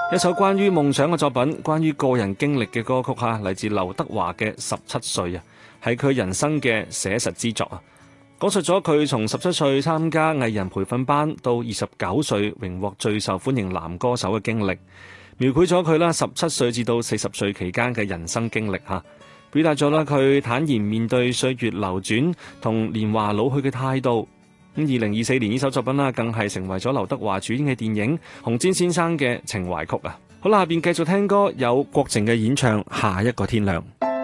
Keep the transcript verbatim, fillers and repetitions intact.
一首關於夢想嘅作品，關於個人經歷嘅歌曲吓，嚟自劉德華嘅《十七歲》啊，係佢人生嘅寫實之作啊，講述咗佢從十七歲參加藝人培訓班到二十九歲榮獲最受歡迎男歌手嘅經歷，描繪咗佢啦十七歲至到四十歲期間嘅人生經歷吓，表達咗啦佢坦然面對歲月流轉同年華老去嘅態度。咁二零二四年呢首作品啦，更係成為咗劉德華主演嘅電影《紅毯先生》嘅情懷曲啊！好啦，下邊繼續聽歌，有郭靜嘅演唱《下一個天亮》。